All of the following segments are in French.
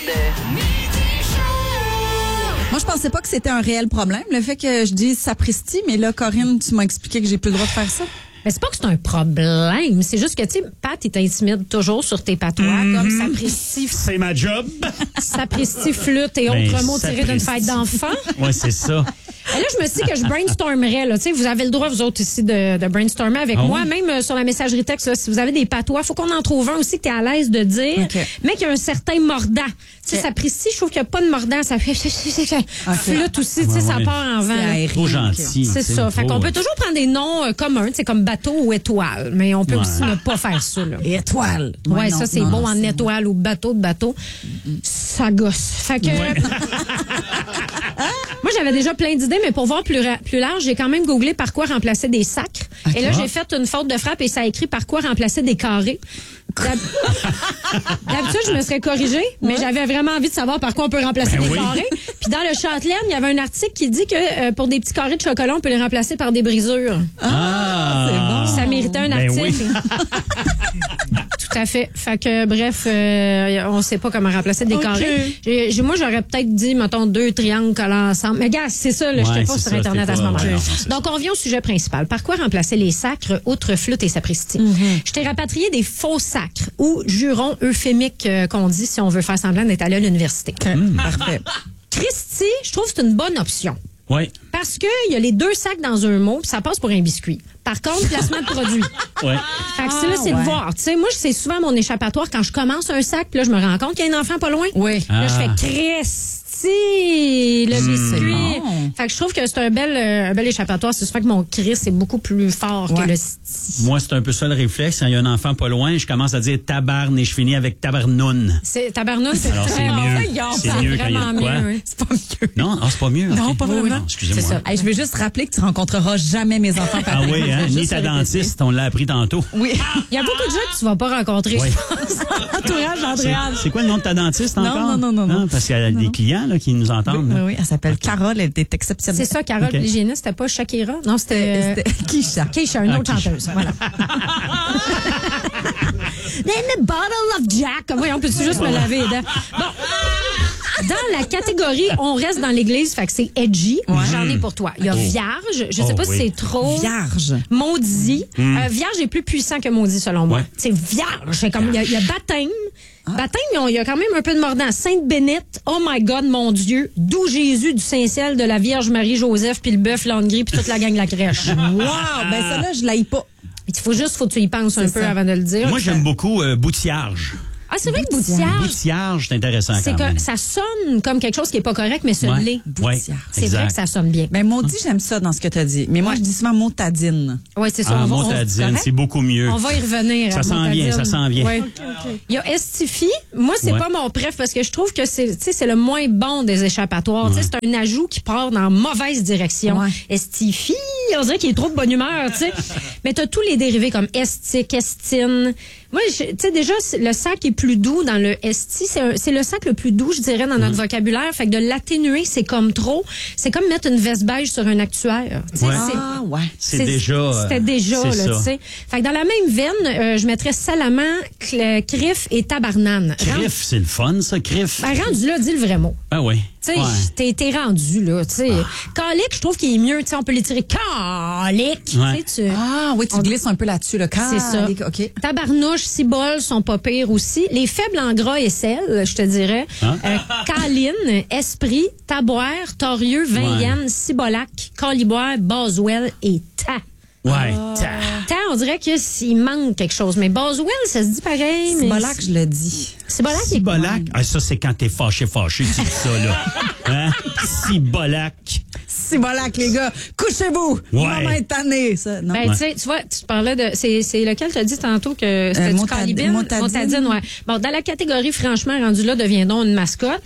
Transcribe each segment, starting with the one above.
Moi, je pensais pas que c'était un réel problème, le fait que je dise sapristi, mais là, Corinne, tu m'as expliqué que j'ai plus le droit de faire ça. Mais c'est pas que c'est un problème, c'est juste que, tu sais, Pat, il t'intimide toujours sur tes patois, comme sapristi. C'est ma job. Sapristi, flûte et autres mots tirés d'une fête d'enfant. Oui, c'est ça. Et là, je me suis dit que je brainstormerais. Là. Vous avez le droit, vous autres ici, de brainstormer avec moi. Oui? Même sur la messagerie texte, là, si vous avez des patois, il faut qu'on en trouve un aussi que tu es à l'aise de dire, mais qui a un certain mordant. Sapristi, je trouve qu'il n'y a pas de mordant. Ça fait flûte aussi, ça part en vent. C'est Trop gentil. C'est ça. Fait qu'on peut toujours prendre des noms communs, comme bateau ou étoile, mais on peut aussi ne pas faire ça. Là. Étoile. Ouais, ça, c'est beau en étoile ou bateau de bateau. Ça gosse. Fait que... Moi, j'avais déjà plein d'idées, mais pour voir plus large, j'ai quand même googlé par quoi remplacer des sacres. Et là, j'ai fait une faute de frappe et ça a écrit par quoi remplacer des carrés. D'habitude, je me serais corrigée, mais j'avais vraiment envie de savoir par quoi on peut remplacer des carrés. Puis dans le Châtelaine, il y avait un article qui dit que pour des petits carrés de chocolat, on peut les remplacer par des brisures. C'est bon. Ça méritait un article. Oui. Tout à fait. Fait que, bref, on sait pas comment remplacer des carrés. Moi, j'aurais peut-être dit, mettons, 2 triangles collés ensemble. Mais gars, c'est ça, là, j'étais pas sur Internet à ce moment-là. Donc, on vient au sujet principal. Par quoi remplacer les sacres, outre flûte et sapristi? Je t'ai rapatrié des faux sacres ou jurons euphémiques qu'on dit si on veut faire semblant d'être allé à l'université. Parfait. Christy, je trouve que c'est une bonne option. Oui. Parce qu'il y a les 2 sacs dans un mot, puis ça passe pour un biscuit. Par contre, placement de produit. Oui. Fait que c'est de voir. Tu sais, moi, c'est souvent mon échappatoire quand je commence un sac, puis là, je me rends compte qu'il y a un enfant pas loin. Oui. Là, je fais Christy, le biscuit. Bon. Fait que je trouve que c'est un bel échappatoire. C'est sûr que mon Chris est beaucoup plus fort que le sti. Moi, c'est un peu ça le réflexe. Quand il y a un enfant pas loin, je commence à dire tabarne et je finis avec tabarnoune. C'est tabarnoune, c'est Alors, très c'est bon. mieux. C'est mieux quand il y a de quoi. Mieux, C'est pas mieux. Non, c'est pas mieux. Non, ok. pas vraiment. Non, excusez-moi. C'est ça. Hey, je veux juste rappeler que tu rencontreras jamais mes enfants Ah oui, hein? Ni Juste ta répéter. dentiste, on l'a appris tantôt. Oui. Il y a beaucoup de gens que tu vas pas rencontrer, Oui. je pense. Entourage d'Andréane. C'est quoi le nom de ta dentiste encore? Non. Parce qu'il y a des clients là, qui nous entendent. Oui, elle s'appelle Carole, elle était exceptionnelle. C'est ça, Carole, Ok. l'hygiéniste, c'était pas Shakira? Non, c'était... C'était Keisha. Keisha, une autre Keisha. chanteuse. Voilà. Then a bottle of Jack. Voyons, peux-tu juste me laver les dents? Bon. Dans la catégorie, on reste dans l'église, fait que c'est edgy. J'en ai pour toi. Il y a vierge. Je sais pas si c'est trop. Vierge. Maudit. Vierge est plus puissant que maudit, selon moi. Ouais. C'est vierge. C'est comme, il y a baptême. Baptême, il y a quand même un peu de mordant. Sainte Bénite, oh my God, mon Dieu, d'où Jésus du Saint-Ciel, de la Vierge Marie-Joseph, puis le bœuf, l'âne gris, puis toute la gang de la crèche. Wow! Ben, ça là, je l'aille pas. Il faut que tu y penses un peu avant de le dire. Moi, j'aime beaucoup boutillage. Ah, c'est vrai que boutillage, Boutillage, c'est intéressant c'est quand même. que ça sonne comme quelque chose qui est pas correct, mais ce l'est. Boutillage. C'est vrai que ça sonne bien. Ben, maudit, j'aime ça dans ce que tu as dit. Mais moi, je dis souvent motadine. Oui, c'est ça. Ah, on va, motadine, c'est beaucoup mieux. on va y revenir. Ça à s'en vient, motadine. ça s'en vient. Ouais. Il y a Estifi. Moi, c'est pas mon préf parce que je trouve que c'est le moins bon des échappatoires. Tu sais, c'est un ajout qui part dans la mauvaise direction. Ouais. Estifi, on dirait qu'il est trop de bonne humeur, tu sais. Mais t'as tous les dérivés comme estique, estine. Moi, tu sais, déjà, le sac est plus doux dans le esti. C'est le sac le plus doux, je dirais, dans notre vocabulaire. Fait que de l'atténuer, c'est comme trop. C'est comme mettre une veste beige sur un actuaire. Tu sais, Ouais. Ah, ouais. C'est déjà. C'était déjà, c'est là, ça. tu sais. Fait que dans la même veine, je mettrais salamand, crif et tabarnane. Criff, c'est le fun, ça, criff. Ben, rendu là, dis le vrai mot. Ah oui. Tu sais, t'es rendu, là, tu sais. Calique, je trouve qu'il est mieux, tu sais, on peut l'étirer calique. Ouais. Tu sais, Ah, oui, tu glisses un peu là-dessus, là. C'est ça. OK. Tabarnouche, ciboles sont pas pires aussi. Les faibles en gras et sel, je te dirais. Caline, esprit, taboire, torieux, veillenne, cibolac, caliboire, boswell et ta. Ouais. Ta, on dirait que s'il manque quelque chose. Mais boswell, ça se dit pareil. C'est mais pas là que je le dis. Cibolac, il est Cibolac. Ah, ça, c'est quand t'es fâché, tu dis ça, là. Hein? Cibolac. C'est bolac, les gars. Couchez-vous. Ouais. Maman est tannée, ça. Non. Ben, tu sais, tu vois, tu parlais de. C'est lequel t'as dit tantôt que c'était du calibine? Motadine. Ouais. Bon, dans la catégorie, franchement, rendu là, deviendons une mascotte.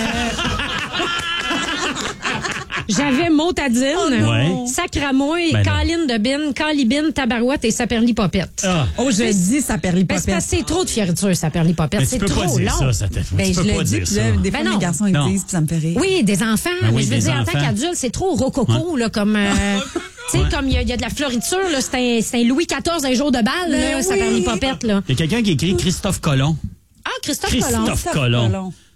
J'avais Motadine, Ouais. Sacramouille, Ben non. Caline de Bine, Calibine, Tabarouette et Saperlipopette. Ah. Oh, je dis ça perd les Ben, c'est parce que c'est trop de fioriture, Saperlipopette. Mais C'est tu peux pas trop dire long. ça. Ben, Tu je peux l'ai pas dit, dire puis ça. là, des fois, Ben non. mes garçons, ils Non. disent, puis ça me fait rire. Oui, des enfants. Ben mais oui, je veux des dire, en tant enfants. qu'adulte, c'est trop rococo, là, comme. Tu sais, comme il y a de la floriture, là, c'est un Louis XIV, un jour de balle, là, oui. Saperlipopette, là. Il y a quelqu'un qui écrit Christophe Colomb. Ah, Christophe Colomb. Christophe Colomb.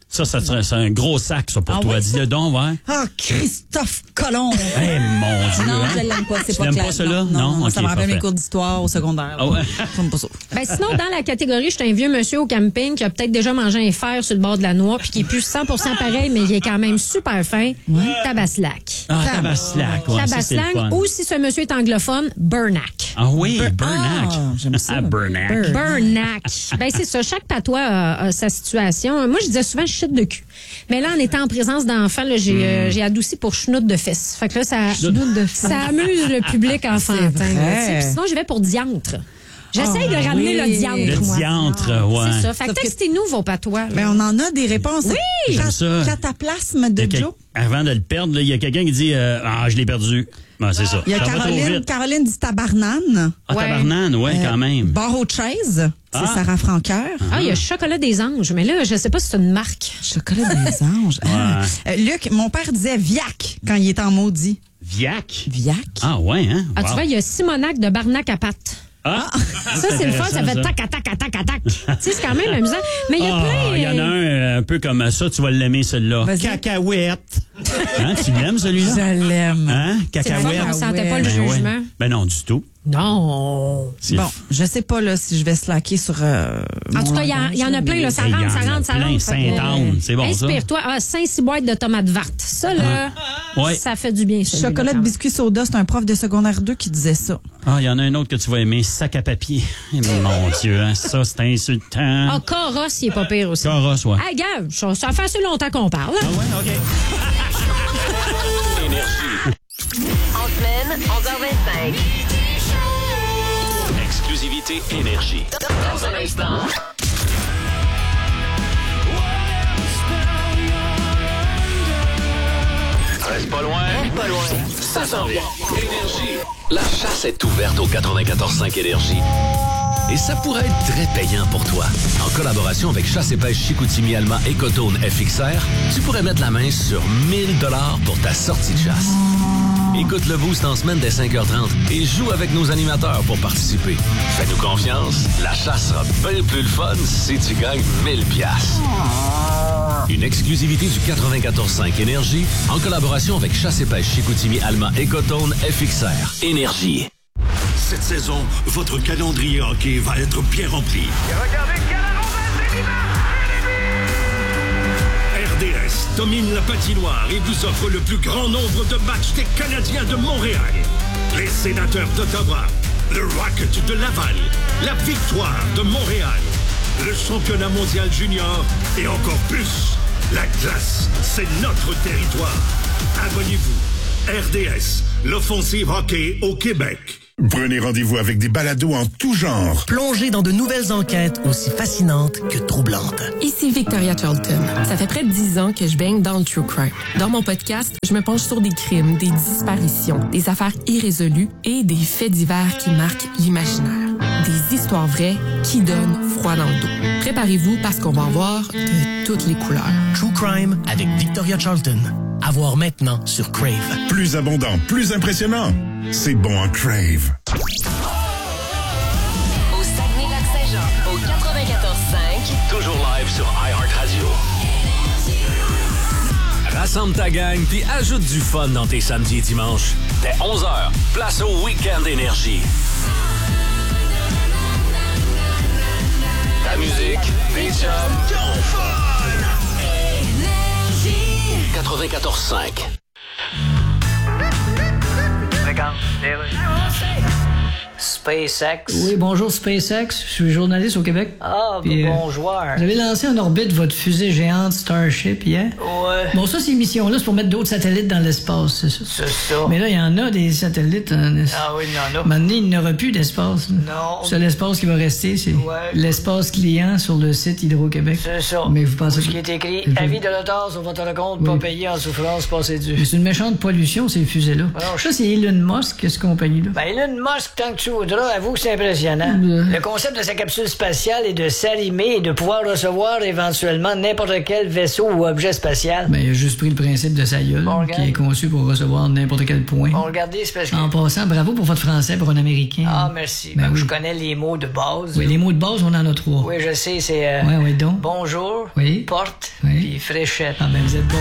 Ça serait un gros sac, ça, pour toi. Ouais, Dis-le donc, ouais. Ah, Christophe Colomb! Eh, mon Dieu. Non, hein? je l'aime pas, c'est Tu pas l'aimes clair. pas, celui-là? Non, OK, ça me rappelle parfait. mes cours d'histoire au secondaire. Ah ouais? J'aime pas ça. Ben, sinon, dans la catégorie, je suis un vieux monsieur au camping qui a peut-être déjà mangé un fer sur le bord de la noix puis qui est plus 100% pareil, mais il est quand même super fin. Tabaslac. Ah, Tabaslac. Ouais, ça, c'est le Tabaslac, fun. ou si ce monsieur est anglophone, Burnac. Ah oui, Burnac. Ah, j'aime ça. Ah, Burnac. Burnac. Ben, c'est ça. Chaque patois a sa situation. Moi, je disais souvent chute de cul. Mais là, en étant en présence d'enfants, là, j'ai adouci pour chenoute de fesses. Fait que là, ça amuse le public enfantin. C'est là, vrai. tu sais. Puis sinon, j'y vais pour diantre. J'essaye de ramener le diantre, Le moi. diantre, ouais. C'est ça. Fait que textez-nous vos patois. là. Ben, on en a des réponses. Oui! J'aime ça. Cataplasme de Joe. Avant de le perdre, là, il y a quelqu'un qui dit je l'ai perdu. Ben, c'est ça. Il y a Ça va trop Caroline. vite. Caroline dit tabarnane. Ah, Ouais. tabarnane, ouais, quand même. Barreau de chaise. C'est Ah. Sarah Francoeur. Ah, il y a Chocolat des Anges. Mais là, je sais pas si c'est une marque. Chocolat des anges. Ah. Luc, mon père disait Viac quand il était en maudit. Viac. Viac. Ah, ouais, hein? Ah, Wow. tu vois, il y a Simonac de Barnac à pattes. Ah! Ça, c'est le fun. Ça fait intéressant, tac, tac, tac, tac, tac. Tu sais, c'est quand même amusant. Mais il y a plein. Il y en a un peu comme ça, tu vas l'aimer, celui-là. Vas-y. Cacahuète. Hein, tu l'aimes, celui-là? Je l'aime. Hein? C'est le fun, Cacahuète. on sentait pas le Ben ouais. jugement. Ben non, du tout. Non. C'est Bon, je sais pas là si je vais slacker sur. En tout cas, il y en a plein, là. Ça Il y en rentre, ça a rentre, ça plein. rentre. Saint-Anne, c'est bon, ça. Inspire-toi. Ah, 5-6 boîtes de tomates vertes. Ça, là, Ouais. ça fait du bien, ça. Chocolat de biscuit soda, c'est un prof de secondaire 2 qui disait ça. Ah, il y en a un autre que tu vas aimer, sac à papier. Eh, mon Dieu, hein, ça, c'est insultant. Ah, Coros, il est pas pire aussi. Coros, ouais. Hey, gars, ça fait assez longtemps qu'on parle. hein. Ah ouais, OK. En semaine, 11h25. Exclusivité Énergie. Dans un instant. Reste pas loin. Pas loin. Ça s'en vient. Énergie. La chasse est ouverte au 94.5 Énergie. Et ça pourrait être très payant pour toi. En collaboration avec Chasse et Pêche Chicoutimi Alma Ecotone FXR, tu pourrais mettre la main sur 1000 $ pour ta sortie de chasse. Écoute le Boost en semaine dès 5h30 et joue avec nos animateurs pour participer. Fais-nous confiance, la chasse sera bien plus le fun si tu gagnes 1000 $. Une exclusivité du 94.5 Énergie en collaboration avec Chasse et Pêche Chicoutimi Alma Ecotone FXR. Énergie. Cette saison, votre calendrier hockey va être bien rempli. RDS domine la patinoire et vous offre le plus grand nombre de matchs des Canadiens de Montréal. Les Sénateurs d'Ottawa, le Rocket de Laval, la Victoire de Montréal, le championnat mondial junior et encore plus. La glace, c'est notre territoire. Abonnez-vous. RDS, l'offensive hockey au Québec. Prenez rendez-vous avec des balados en tout genre. Plongez dans de nouvelles enquêtes aussi fascinantes que troublantes. Ici Victoria Charlton. Ça fait près de 10 ans que je baigne dans le true crime. Dans mon podcast, je me penche sur des crimes, des disparitions, des affaires irrésolues et des faits divers qui marquent l'imaginaire. Des histoires vraies qui donnent froid dans le dos. Préparez-vous parce qu'on va en voir de toutes les couleurs. True Crime avec Victoria Charlton. À voir maintenant sur Crave. Plus abondant, plus impressionnant. C'est bon en Crave. Au Saguenay-Lac-Saint-Jean, au 94.5. Toujours live sur iHeartRadio. Rassemble ta gang puis ajoute du fun dans tes samedis et dimanches. Dès 11h, place au Week-end Énergie. Ta musique, tes chums, 94.5. SpaceX. Oui, bonjour SpaceX. Je suis journaliste au Québec. Ah, Puis, bon joueur. Vous avez lancé en orbite votre fusée géante Starship hier. Ouais. Bon, ça, ces missions-là, c'est pour mettre d'autres satellites dans l'espace, c'est ça? C'est ça. Mais là, il y en a des satellites. Ah oui, il y en a. Maintenant, il n'y aura plus d'espace. Non. C'est l'espace qui va rester, c'est Ouais. l'espace client sur le site Hydro-Québec. C'est ça. Mais vous pensez Ce qui est écrit, C'est avis de retard sur votre compte, pas Oui. payé en souffrance, passé dû. Mais c'est une méchante pollution, ces fusées-là. Alors, Ça, c'est Elon Musk, cette compagnie-là. Ben, Elon Musk, tant que tu voudras, Alexandra, avoue que c'est impressionnant. Le concept de sa capsule spatiale est de s'allumer et de pouvoir recevoir éventuellement n'importe quel vaisseau ou objet spatial. Ben, il a juste pris le principe de sa gueule, qui est conçu pour recevoir n'importe quel point. Bon, regardez, c'est parce que... En passant, bravo pour votre français pour un Américain. Ah, merci. Ben oui. Je connais les mots de base. Oui, les mots de base, on en a 3. Oui, je sais, c'est... Oui, donc. Bonjour, oui. porte, Oui. puis fréchette. Ah, ben, vous êtes bon.